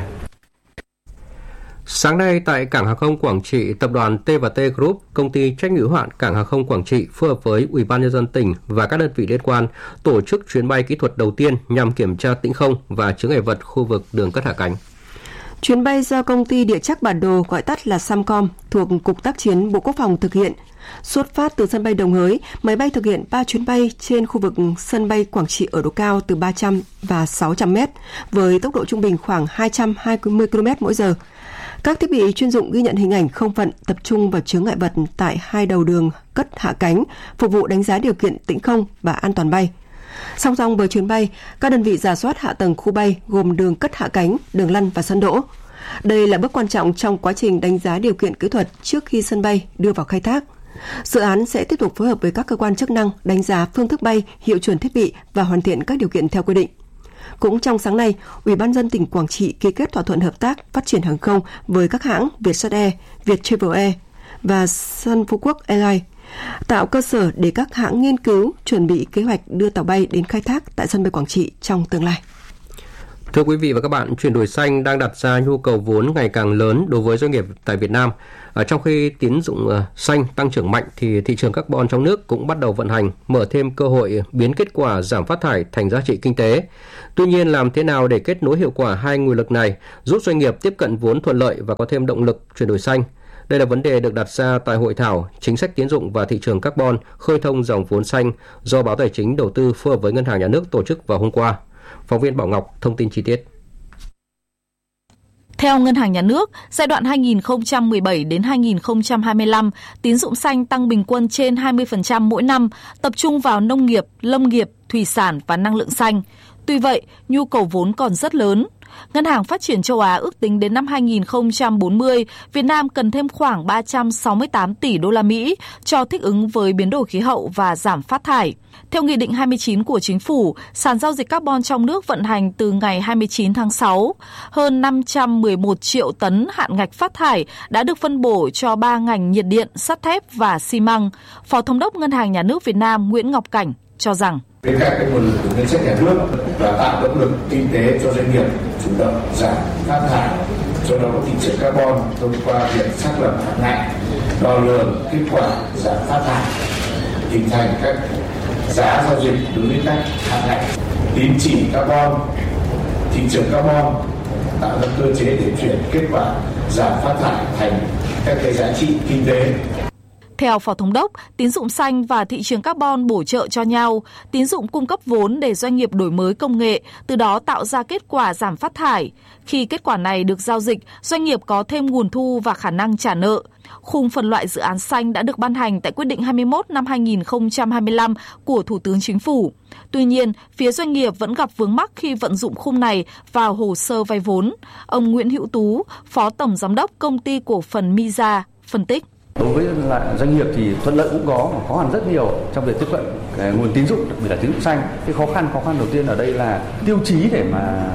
Sáng nay tại Cảng hàng không Quảng Trị, tập đoàn T&T Group, công ty trách nhiệm hữu hạn Cảng hàng không Quảng Trị phối hợp với Ủy ban nhân dân tỉnh và các đơn vị liên quan tổ chức chuyến bay kỹ thuật đầu tiên nhằm kiểm tra tĩnh không và chướng ngại vật khu vực đường cất hạ cánh. Chuyến bay do công ty địa chất bản đồ gọi tắt là Samcom thuộc Cục Tác chiến Bộ Quốc phòng thực hiện. Xuất phát từ sân bay Đồng Hới, máy bay thực hiện 3 chuyến bay trên khu vực sân bay Quảng Trị ở độ cao từ 300 và 600 m với tốc độ trung bình khoảng 220 km mỗi giờ. Các thiết bị chuyên dụng ghi nhận hình ảnh không phận tập trung vào chướng ngại vật tại hai đầu đường cất hạ cánh, phục vụ đánh giá điều kiện tĩnh không và an toàn bay. Song song với chuyến bay, các đơn vị rà soát hạ tầng khu bay gồm đường cất hạ cánh, đường lăn và sân đỗ. Đây là bước quan trọng trong quá trình đánh giá điều kiện kỹ thuật trước khi sân bay đưa vào khai thác. Dự án sẽ tiếp tục phối hợp với các cơ quan chức năng đánh giá phương thức bay, hiệu chuẩn thiết bị và hoàn thiện các điều kiện theo quy định. Cũng trong sáng nay, Ủy ban nhân dân tỉnh Quảng Trị ký kết thỏa thuận hợp tác phát triển hàng không với các hãng Vietjet Air, Viettravel Air và Sun Phú Quốc Airlines, tạo cơ sở để các hãng nghiên cứu, chuẩn bị kế hoạch đưa tàu bay đến khai thác tại sân bay Quảng Trị trong tương lai. Thưa quý vị và các bạn, chuyển đổi xanh đang đặt ra nhu cầu vốn ngày càng lớn đối với doanh nghiệp tại Việt Nam. Trong khi tín dụng xanh tăng trưởng mạnh thì thị trường carbon trong nước cũng bắt đầu vận hành, mở thêm cơ hội biến kết quả giảm phát thải thành giá trị kinh tế. Tuy nhiên, làm thế nào để kết nối hiệu quả hai nguồn lực này, giúp doanh nghiệp tiếp cận vốn thuận lợi và có thêm động lực chuyển đổi xanh? Đây là vấn đề được đặt ra tại hội thảo Chính sách tín dụng và thị trường carbon khơi thông dòng vốn xanh do Báo Tài chính Đầu tư phối hợp với Ngân hàng Nhà nước tổ chức vào hôm qua. Phóng viên Bảo Ngọc thông tin chi tiết. Theo Ngân hàng Nhà nước, giai đoạn 2017 đến 2025, tín dụng xanh tăng bình quân trên 20% mỗi năm, tập trung vào nông nghiệp, lâm nghiệp, thủy sản và năng lượng xanh. Tuy vậy, nhu cầu vốn còn rất lớn. Ngân hàng Phát triển Châu Á ước tính đến năm 2040, Việt Nam cần thêm khoảng 368 tỷ đô la Mỹ cho thích ứng với biến đổi khí hậu và giảm phát thải. Theo Nghị định 29 của Chính phủ, sàn giao dịch carbon trong nước vận hành từ ngày 29 tháng 6. Hơn 511 triệu tấn hạn ngạch phát thải đã được phân bổ cho 3 ngành nhiệt điện, sắt thép và xi măng. Phó Thống đốc Ngân hàng Nhà nước Việt Nam Nguyễn Ngọc Cảnh cho rằng bên cạnh cái nguồn lực của ngân sách nhà nước và tạo động lực kinh tế cho doanh nghiệp chủ động giảm phát thải, cho đó có thị trường carbon thông qua việc xác lập hạn ngạch, đo lường kết quả giảm phát thải, hình thành các giá giao dịch đối với các hạn ngạch, tín chỉ carbon, thị trường carbon, tạo ra cơ chế để chuyển kết quả giảm phát thải thành các cái giá trị kinh tế. Theo Phó Thống đốc, tín dụng xanh và thị trường carbon bổ trợ cho nhau, tín dụng cung cấp vốn để doanh nghiệp đổi mới công nghệ, từ đó tạo ra kết quả giảm phát thải. Khi kết quả này được giao dịch, doanh nghiệp có thêm nguồn thu và khả năng trả nợ. Khung phân loại dự án xanh đã được ban hành tại quyết định 21 năm 2025 của Thủ tướng Chính phủ. Tuy nhiên, phía doanh nghiệp vẫn gặp vướng mắc khi vận dụng khung này vào hồ sơ vay vốn. Ông Nguyễn Hữu Tú, Phó Tổng Giám đốc Công ty Cổ phần Miza, phân tích. Đối với doanh nghiệp thì thuận lợi cũng có, mà khó khăn rất nhiều trong việc tiếp cận nguồn tín dụng, đặc biệt là tín dụng xanh. Cái khó khăn đầu tiên ở đây là tiêu chí để mà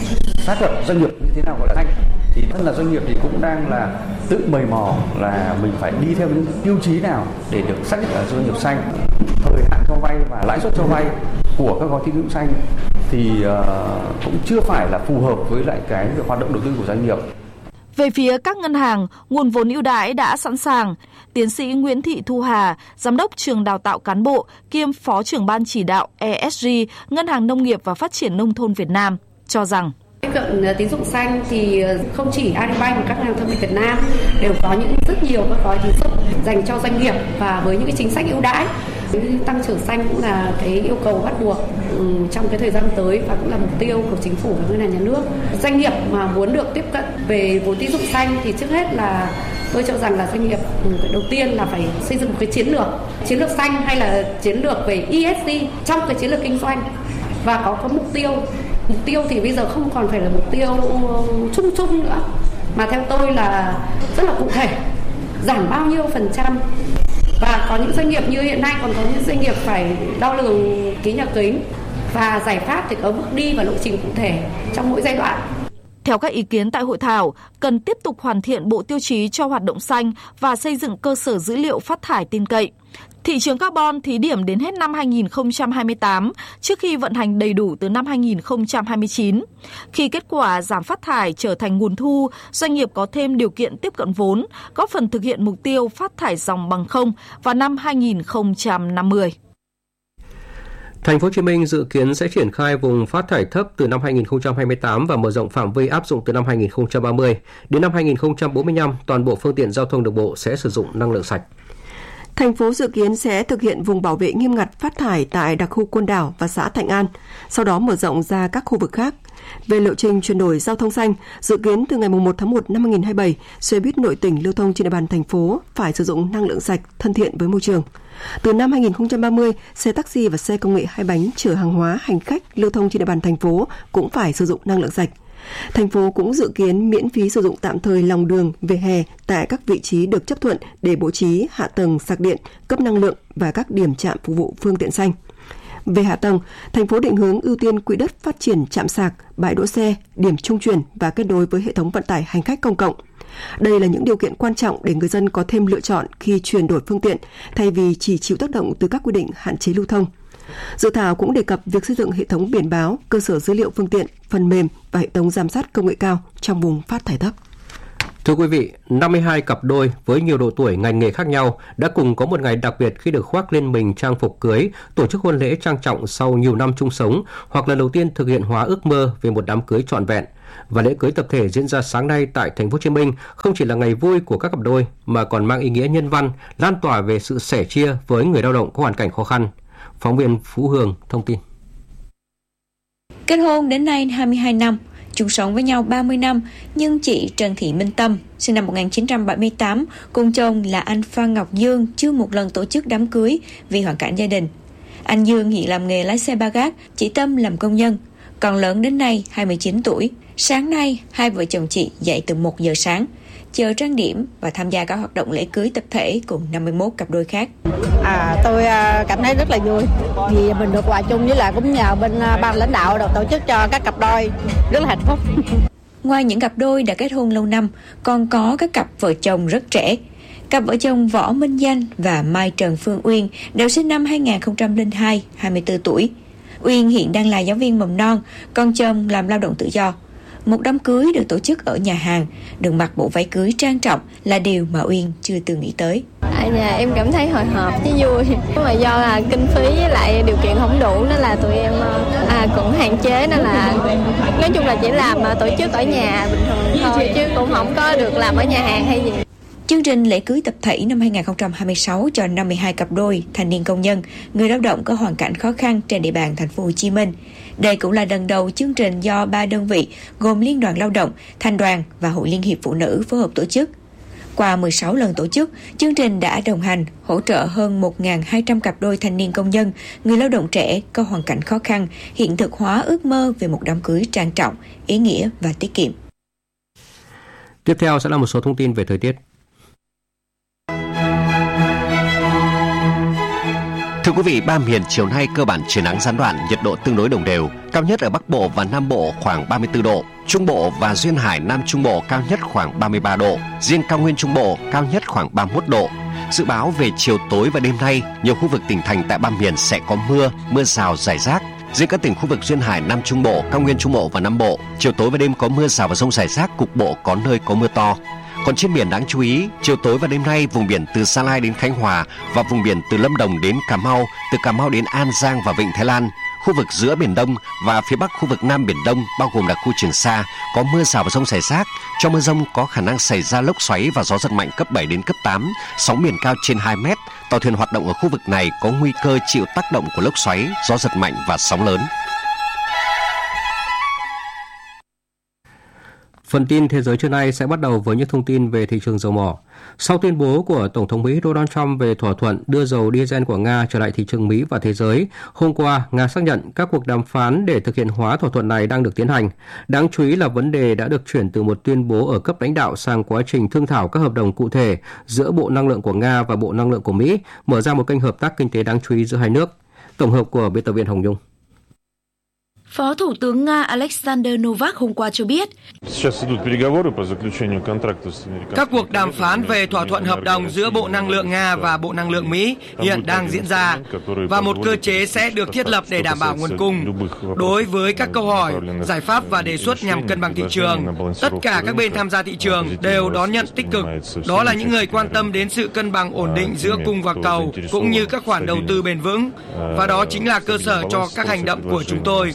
xác lập doanh nghiệp như thế nào gọi là xanh. Thì thân là doanh nghiệp thì cũng đang là tự mày mò là mình phải đi theo những tiêu chí nào để được xác định là doanh nghiệp xanh. Thời hạn cho vay và lãi suất cho vay của các gói tín dụng xanh thì cũng chưa phải là phù hợp với lại cái hoạt động đầu tư của doanh nghiệp. Về phía các ngân hàng, nguồn vốn ưu đãi đã sẵn sàng. Tiến sĩ Nguyễn Thị Thu Hà, Giám đốc Trường Đào tạo Cán bộ, kiêm Phó trưởng Ban Chỉ đạo ESG, Ngân hàng Nông nghiệp và Phát triển Nông thôn Việt Nam, cho rằng tiếp cận tín dụng xanh thì không chỉ Agribank mà các ngân hàng thương mại Việt Nam đều có rất nhiều các gói tín dụng dành cho doanh nghiệp và với những cái chính sách ưu đãi. Tăng trưởng xanh cũng là cái yêu cầu bắt buộc trong cái thời gian tới và cũng là mục tiêu của Chính phủ và Ngân hàng Nhà nước. Doanh nghiệp mà muốn được tiếp cận về vốn tín dụng xanh thì trước hết là Tôi cho rằng là doanh nghiệp đầu tiên là phải xây dựng một cái chiến lược xanh hay là chiến lược về ESG trong cái chiến lược kinh doanh và có mục tiêu thì bây giờ không còn phải là mục tiêu chung nữa, mà theo tôi là rất là cụ thể, giảm bao nhiêu %. Và có những doanh nghiệp như hiện nay còn có những doanh nghiệp phải đo lường khí nhà kính, và giải pháp thì có bước đi và lộ trình cụ thể trong mỗi giai đoạn. Theo các ý kiến tại hội thảo, cần tiếp tục hoàn thiện bộ tiêu chí cho hoạt động xanh và xây dựng cơ sở dữ liệu phát thải tin cậy. Thị trường carbon thí điểm đến hết năm 2028, trước khi vận hành đầy đủ từ năm 2029. Khi kết quả giảm phát thải trở thành nguồn thu, doanh nghiệp có thêm điều kiện tiếp cận vốn, góp phần thực hiện mục tiêu phát thải ròng bằng không vào năm 2050. Thành phố Hồ Chí Minh dự kiến sẽ triển khai vùng phát thải thấp từ năm 2028 và mở rộng phạm vi áp dụng từ năm 2030. Đến năm 2045, toàn bộ phương tiện giao thông đường bộ sẽ sử dụng năng lượng sạch. Thành phố dự kiến sẽ thực hiện vùng bảo vệ nghiêm ngặt phát thải tại đặc khu Côn Đảo và xã Thạnh An, sau đó mở rộng ra các khu vực khác. Về lộ trình chuyển đổi giao thông xanh, dự kiến từ ngày 1 tháng 1 năm 2027, xe buýt nội tỉnh lưu thông trên địa bàn thành phố phải sử dụng năng lượng sạch, thân thiện với môi trường. Từ năm 2030, xe taxi và xe công nghệ 2 bánh chở hàng hóa, hành khách lưu thông trên địa bàn thành phố cũng phải sử dụng năng lượng sạch. Thành phố cũng dự kiến miễn phí sử dụng tạm thời lòng đường, vỉa hè tại các vị trí được chấp thuận để bố trí hạ tầng sạc điện, cấp năng lượng và các điểm trạm phục vụ phương tiện xanh. Về hạ tầng, thành phố định hướng ưu tiên quỹ đất phát triển trạm sạc, bãi đỗ xe, điểm trung chuyển và kết nối với hệ thống vận tải hành khách công cộng. Đây là những điều kiện quan trọng để người dân có thêm lựa chọn khi chuyển đổi phương tiện, thay vì chỉ chịu tác động từ các quy định hạn chế lưu thông. Dự thảo cũng đề cập việc xây dựng hệ thống biển báo, cơ sở dữ liệu phương tiện, phần mềm và hệ thống giám sát công nghệ cao trong vùng phát thải thấp. Thưa quý vị, 52 cặp đôi với nhiều độ tuổi, ngành nghề khác nhau đã cùng có một ngày đặc biệt khi được khoác lên mình trang phục cưới, tổ chức hôn lễ trang trọng sau nhiều năm chung sống, hoặc lần đầu tiên thực hiện hóa ước mơ về một đám cưới trọn vẹn. Và lễ cưới tập thể diễn ra sáng nay tại Thành phố Hồ Chí Minh không chỉ là ngày vui của các cặp đôi mà còn mang ý nghĩa nhân văn, lan tỏa về sự sẻ chia với người lao động có hoàn cảnh khó khăn. Phóng viên Phú Hương thông tin. Kết hôn đến nay 22 năm, chung sống với nhau 30 năm, nhưng chị Trần Thị Minh Tâm, sinh năm 1978, cùng chồng là anh Phan Ngọc Dương chưa một lần tổ chức đám cưới vì hoàn cảnh gia đình. Anh Dương hiện làm nghề lái xe ba gác, chị Tâm làm công nhân. Còn lớn đến nay 29 tuổi. Sáng nay, hai vợ chồng chị dậy từ 1 giờ sáng, chờ trang điểm và tham gia các hoạt động lễ cưới tập thể cùng 51 cặp đôi khác. Tôi cảm thấy rất là vui vì mình được hòa chung, với lại cũng nhờ bên ban lãnh đạo được tổ chức cho các cặp đôi, rất là hạnh phúc. Ngoài những cặp đôi đã kết hôn lâu năm, còn có các cặp vợ chồng rất trẻ. Cặp vợ chồng Võ Minh Danh và Mai Trần Phương Uyên đều sinh năm 2002, 24 tuổi. Uyên hiện đang là giáo viên mầm non, còn chồng làm lao động tự do. Một đám cưới được tổ chức ở nhà hàng, được mặc bộ váy cưới trang trọng là điều mà Uyên chưa từng nghĩ tới. Ở nhà em cảm thấy hồi hộp chứ vui, mà do là kinh phí với lại điều kiện không đủ nên là tụi em cũng hạn chế, nên là nói chung là chỉ làm tổ chức ở nhà bình thường thôi chứ cũng không có được làm ở nhà hàng hay gì. Chương trình lễ cưới tập thể năm 2026 cho 52 cặp đôi thanh niên công nhân, người lao động có hoàn cảnh khó khăn trên địa bàn Thành phố Hồ Chí Minh. Đây cũng là lần đầu chương trình do 3 đơn vị gồm Liên đoàn Lao động, Thành đoàn và Hội Liên hiệp Phụ nữ phối hợp tổ chức. Qua 16 lần tổ chức, chương trình đã đồng hành, hỗ trợ hơn 1.200 cặp đôi thanh niên công nhân, người lao động trẻ có hoàn cảnh khó khăn, hiện thực hóa ước mơ về một đám cưới trang trọng, ý nghĩa và tiết kiệm. Tiếp theo sẽ là một số thông tin về thời tiết. Thưa quý vị, ba miền chiều nay cơ bản trời nắng gián đoạn, nhiệt độ tương đối đồng đều, cao nhất ở Bắc Bộ và Nam Bộ khoảng 34 độ, Trung Bộ và duyên hải Nam Trung Bộ cao nhất khoảng 33 độ, riêng cao nguyên Trung Bộ cao nhất khoảng 31 độ. Dự báo về chiều tối và đêm nay, nhiều khu vực tỉnh thành tại ba miền sẽ có mưa rào rải rác. Riêng các tỉnh khu vực duyên hải Nam Trung Bộ, cao nguyên Trung Bộ và Nam Bộ, chiều tối và đêm có mưa rào và dông rải rác, cục bộ có nơi có mưa to. Còn trên biển đáng chú ý, chiều tối và đêm nay vùng biển từ Sa Lai đến Khánh Hòa và vùng biển từ Lâm Đồng đến Cà Mau, từ Cà Mau đến An Giang và Vịnh Thái Lan, khu vực giữa Biển Đông và phía Bắc khu vực Nam Biển Đông bao gồm là khu Trường Sa có mưa rào và dông rải rác. Trong mưa dông có khả năng xảy ra lốc xoáy và gió giật mạnh cấp 7 đến cấp 8, sóng biển cao trên 2 mét. Tàu thuyền hoạt động ở khu vực này có nguy cơ chịu tác động của lốc xoáy, gió giật mạnh và sóng lớn. Phần tin thế giới trưa nay sẽ bắt đầu với những thông tin về thị trường dầu mỏ. Sau tuyên bố của Tổng thống Mỹ Donald Trump về thỏa thuận đưa dầu diesel của Nga trở lại thị trường Mỹ và thế giới, hôm qua Nga xác nhận các cuộc đàm phán để thực hiện hóa thỏa thuận này đang được tiến hành. Đáng chú ý là vấn đề đã được chuyển từ một tuyên bố ở cấp lãnh đạo sang quá trình thương thảo các hợp đồng cụ thể giữa Bộ Năng lượng của Nga và Bộ Năng lượng của Mỹ, mở ra một kênh hợp tác kinh tế đáng chú ý giữa hai nước. Tổng hợp của biên tập viên Hồng Nhung. Phó Thủ tướng Nga Alexander Novak hôm qua cho biết, các cuộc đàm phán về thỏa thuận hợp đồng giữa Bộ Năng lượng Nga và Bộ Năng lượng Mỹ hiện đang diễn ra và một cơ chế sẽ được thiết lập để đảm bảo nguồn cung. Đối với các câu hỏi, giải pháp và đề xuất nhằm cân bằng thị trường, tất cả các bên tham gia thị trường đều đón nhận tích cực. Đó là những người quan tâm đến sự cân bằng ổn định giữa cung và cầu, cũng như các khoản đầu tư bền vững. Và đó chính là cơ sở cho các hành động của chúng tôi.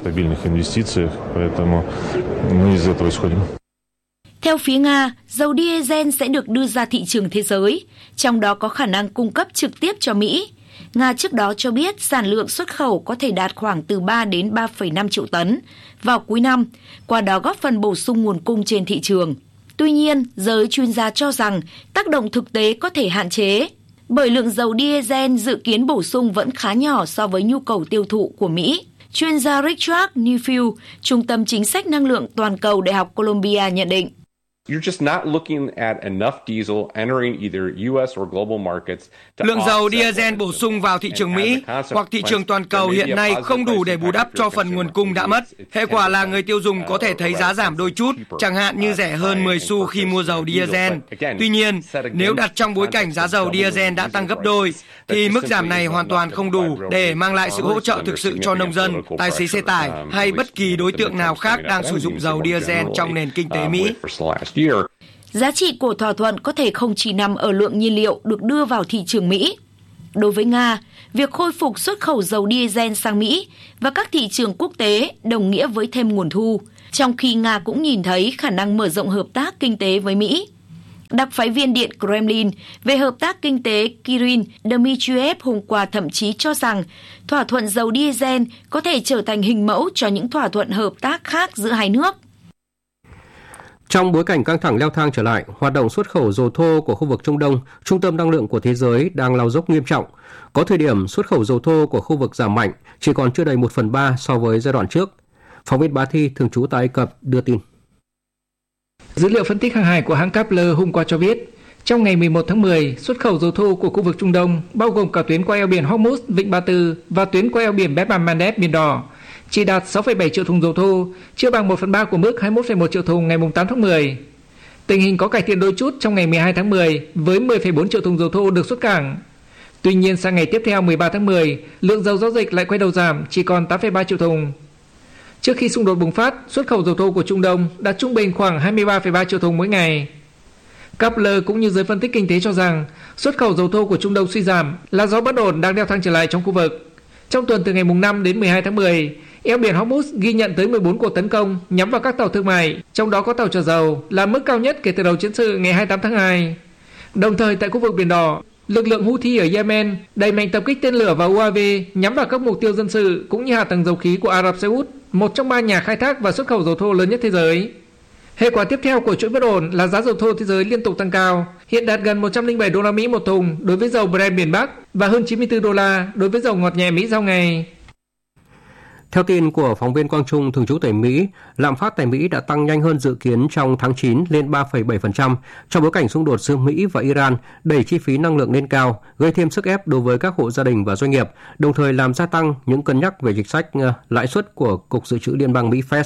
Theo phía Nga, dầu diesel sẽ được đưa ra thị trường thế giới, trong đó có khả năng cung cấp trực tiếp cho Mỹ. Nga trước đó cho biết sản lượng xuất khẩu có thể đạt khoảng từ 3 đến 3,5 triệu tấn vào cuối năm, qua đó góp phần bổ sung nguồn cung trên thị trường. Tuy nhiên, giới chuyên gia cho rằng tác động thực tế có thể hạn chế, bởi lượng dầu diesel dự kiến bổ sung vẫn khá nhỏ so với nhu cầu tiêu thụ của Mỹ. Chuyên gia Richard Newfield, Trung tâm Chính sách Năng lượng Toàn cầu Đại học Columbia nhận định. Lượng dầu diesel bổ sung vào thị trường Mỹ hoặc thị trường toàn cầu hiện nay không đủ để bù đắp cho phần nguồn cung đã mất. Hệ quả là người tiêu dùng có thể thấy giá giảm đôi chút, chẳng hạn như rẻ hơn 10 xu khi mua dầu diesel. Tuy nhiên, nếu đặt trong bối cảnh giá dầu diesel đã tăng gấp đôi, thì mức giảm này hoàn toàn không đủ để mang lại sự hỗ trợ thực sự cho nông dân, tài xế xe tải hay bất kỳ đối tượng nào khác đang sử dụng dầu diesel trong nền kinh tế Mỹ. Giá trị của thỏa thuận có thể không chỉ nằm ở lượng nhiên liệu được đưa vào thị trường Mỹ. Đối với Nga, việc khôi phục xuất khẩu dầu diesel sang Mỹ và các thị trường quốc tế đồng nghĩa với thêm nguồn thu, trong khi Nga cũng nhìn thấy khả năng mở rộng hợp tác kinh tế với Mỹ. Đặc phái viên Điện Kremlin về hợp tác kinh tế Kirill Dmitriev hôm qua thậm chí cho rằng thỏa thuận dầu diesel có thể trở thành hình mẫu cho những thỏa thuận hợp tác khác giữa hai nước. Trong bối cảnh căng thẳng leo thang trở lại, hoạt động xuất khẩu dầu thô của khu vực Trung Đông, trung tâm năng lượng của thế giới đang lao dốc nghiêm trọng. Có thời điểm xuất khẩu dầu thô của khu vực giảm mạnh, chỉ còn chưa đầy 1/3 so với giai đoạn trước. Phóng viên Bá Thi thường trú tại Ai Cập đưa tin. Dữ liệu phân tích hàng hải của hãng Kepler hôm qua cho biết, trong ngày 11 tháng 10, xuất khẩu dầu thô của khu vực Trung Đông, bao gồm cả tuyến qua eo biển Hormuz, Vịnh Ba Tư và tuyến qua eo biển Bab el-Mandeb, Biển Đỏ, chỉ đạt 6,7 triệu thùng dầu thô, chưa bằng 1/3 của mức 21,1 triệu thùng ngày 8 tháng 10. Tình hình có cải thiện đôi chút trong ngày 12 tháng 10 với 10,4 triệu thùng dầu thô được xuất cảng. Tuy nhiên sang ngày tiếp theo 13 tháng 10, lượng dầu giao dịch lại quay đầu giảm chỉ còn 8,3 triệu thùng. Trước khi xung đột bùng phát, xuất khẩu dầu thô của Trung Đông đạt trung bình khoảng 23,3 triệu thùng mỗi ngày. Kepler cũng như giới phân tích kinh tế cho rằng xuất khẩu dầu thô của Trung Đông suy giảm là do bất ổn đang leo thang trở lại trong khu vực. Trong tuần từ ngày 5 đến 12 tháng 10, eo biển Hormuz ghi nhận tới 14 cuộc tấn công nhắm vào các tàu thương mại, trong đó có tàu chở dầu, là mức cao nhất kể từ đầu chiến sự ngày 28 tháng 2. Đồng thời tại khu vực Biển Đỏ, lực lượng Houthi ở Yemen đẩy mạnh tập kích tên lửa và UAV nhắm vào các mục tiêu dân sự cũng như hạ tầng dầu khí của Ả Rập Xê Út, một trong 3 nhà khai thác và xuất khẩu dầu thô lớn nhất thế giới. Hệ quả tiếp theo của chuỗi bất ổn là giá dầu thô thế giới liên tục tăng cao, hiện đạt gần 107 đô la Mỹ một thùng đối với dầu Brent miền Bắc và hơn 94 đô la đối với dầu ngọt nhẹ Mỹ giao ngày. Theo tin của phóng viên Quang Trung thường trú tại Mỹ, lạm phát tại Mỹ đã tăng nhanh hơn dự kiến trong tháng 9 lên 3,7% trong bối cảnh xung đột giữa Mỹ và Iran đẩy chi phí năng lượng lên cao, gây thêm sức ép đối với các hộ gia đình và doanh nghiệp, đồng thời làm gia tăng những cân nhắc về chính sách lãi suất của Cục Dự trữ Liên bang Mỹ Fed.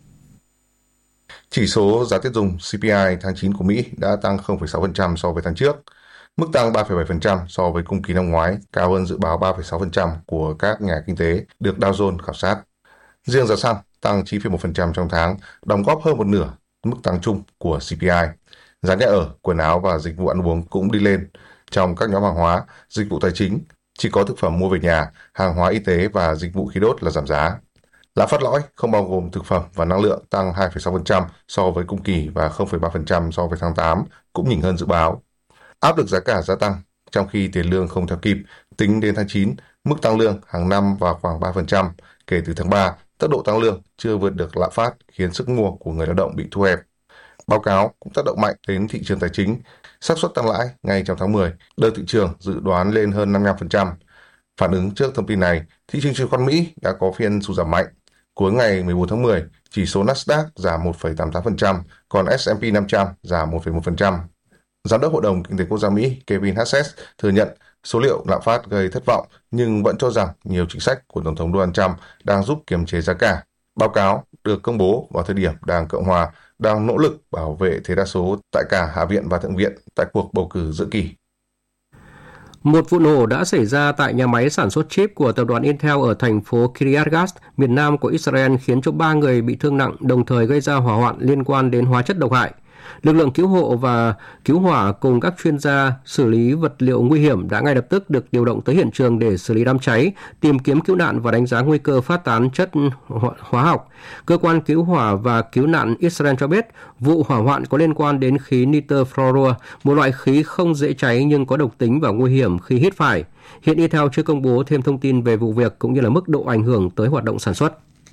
Chỉ số giá tiêu dùng CPI tháng 9 của Mỹ đã tăng 0,6% so với tháng trước. Mức tăng 3,7% so với cùng kỳ năm ngoái, cao hơn dự báo 3,6% của các nhà kinh tế được Dow Jones khảo sát. Riêng giá xăng tăng 9,1% trong tháng, đóng góp hơn một nửa mức tăng chung của CPI. Giá nhà ở, quần áo và dịch vụ ăn uống cũng đi lên. Trong các nhóm hàng hóa, dịch vụ tài chính, chỉ có thực phẩm mua về nhà, hàng hóa y tế và dịch vụ khí đốt là giảm giá. Lạm phát lõi không bao gồm thực phẩm và năng lượng tăng 2,6% so với cùng kỳ và 0,3% so với tháng 8, cũng nhỉnh hơn dự báo. Áp lực giá cả gia tăng, trong khi tiền lương không theo kịp, tính đến tháng 9, mức tăng lương hàng năm vào khoảng 3%, kể từ tháng 3, tốc độ tăng lương chưa vượt được lạm phát khiến sức mua của người lao động bị thu hẹp. Báo cáo cũng tác động mạnh đến thị trường tài chính, xác suất tăng lãi ngay trong tháng 10, đưa thị trường dự đoán lên hơn 55%. Phản ứng trước thông tin này, thị trường chứng khoán Mỹ đã có phiên sụt giảm mạnh. Cuối ngày 14 tháng 10, chỉ số Nasdaq giảm 1,88%, còn S&P 500 giảm 1,1%. Giám đốc Hội đồng Kinh tế Quốc gia Mỹ Kevin Hassett thừa nhận số liệu lạm phát gây thất vọng nhưng vẫn cho rằng nhiều chính sách của Tổng thống Donald Trump đang giúp kiềm chế giá cả. Báo cáo được công bố vào thời điểm Đảng Cộng hòa đang nỗ lực bảo vệ thế đa số tại cả Hạ viện và Thượng viện tại cuộc bầu cử giữa kỳ. Một vụ nổ đã xảy ra tại nhà máy sản xuất chip của tập đoàn Intel ở thành phố Kiryat Gat, miền nam của Israel khiến cho 3 người bị thương nặng, đồng thời gây ra hỏa hoạn liên quan đến hóa chất độc hại. Lực lượng cứu hộ và cứu hỏa cùng các chuyên gia xử lý vật liệu nguy hiểm đã ngay lập tức được điều động tới hiện trường để xử lý đám cháy, tìm kiếm cứu nạn và đánh giá nguy cơ phát tán chất hóa học. Cơ quan cứu hỏa và cứu nạn Israel cho biết vụ hỏa hoạn có liên quan đến khí nitơ-fluorua, một loại khí không dễ cháy nhưng có độc tính và nguy hiểm khi hít phải. Hiện Intel chưa công bố thêm thông tin về vụ việc cũng như là mức độ ảnh hưởng tới hoạt động sản xuất.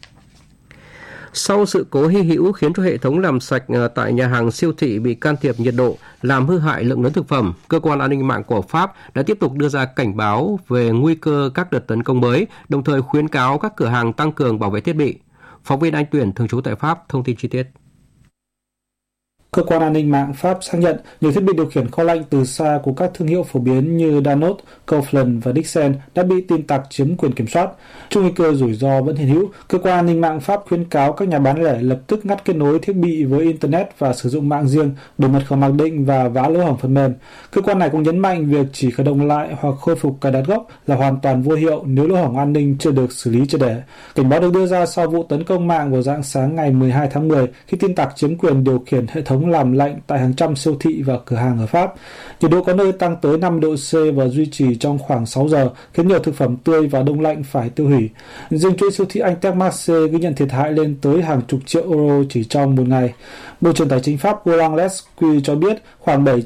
Sau sự cố hy hữu khiến cho hệ thống làm sạch tại nhà hàng siêu thị bị can thiệp nhiệt độ, làm hư hại lượng lớn thực phẩm, cơ quan an ninh mạng của Pháp đã tiếp tục đưa ra cảnh báo về nguy cơ các đợt tấn công mới, đồng thời khuyến cáo các cửa hàng tăng cường bảo vệ thiết bị. Phóng viên Anh Tuyển thường trú tại Pháp thông tin chi tiết. Cơ quan an ninh mạng Pháp xác nhận nhiều thiết bị điều khiển kho lạnh từ xa của các thương hiệu phổ biến như Danone, Kaufland và Dixon đã bị tin tặc chiếm quyền kiểm soát. Trước nguy cơ rủi ro vẫn hiện hữu, cơ quan an ninh mạng Pháp khuyến cáo các nhà bán lẻ lập tức ngắt kết nối thiết bị với Internet và sử dụng mạng riêng, đổi mật khẩu mặc định và vá lỗ hổng phần mềm. Cơ quan này cũng nhấn mạnh việc chỉ khởi động lại hoặc khôi phục cài đặt gốc là hoàn toàn vô hiệu nếu lỗ hổng an ninh chưa được xử lý triệt để. Cảnh báo được đưa ra sau vụ tấn công mạng vào rạng sáng ngày 12 tháng 10 khi tin tặc chiếm quyền điều khiển hệ thống làm lạnh tại hàng trăm siêu thị và cửa hàng ở Pháp. Nhiệt độ có nơi tăng tới 5 độ C và duy trì trong khoảng 6 giờ, khiến nhiều thực phẩm tươi và đông lạnh phải tiêu hủy. Riêng chuỗi siêu thị Intermarché ghi nhận thiệt hại lên tới hàng chục triệu euro chỉ trong một ngày. Bộ trưởng Tài chính Pháp Roland Lescure cho biết khoảng